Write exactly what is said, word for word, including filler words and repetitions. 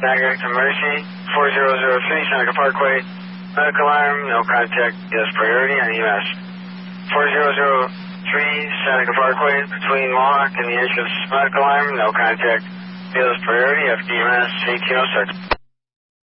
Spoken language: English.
Niagara to Mercy, four zero zero three, Seneca Parkway. Medical alarm, no contact, is priority on E M S. four zero zero three, Seneca Parkway, between Mohawk and the entrance medical alarm, no contact, is priority, F D M S eighteen oh six.